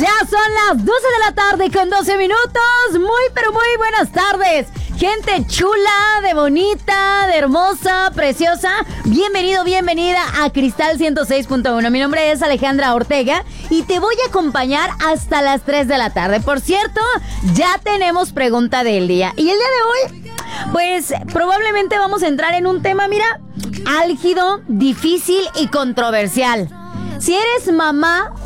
Ya son las 12 de la tarde con 12 minutos. Muy, pero muy buenas tardes. Gente chula, de bonita, de hermosa, preciosa. Bienvenido, bienvenida a Cristal 106.1. Mi nombre es Alejandra Ortega y te voy a acompañar hasta las 3 de la tarde. Por cierto, ya tenemos pregunta del día. Y el día de hoy, pues probablemente vamos a entrar en un tema, mira, álgido, difícil y controversial. Si eres mamá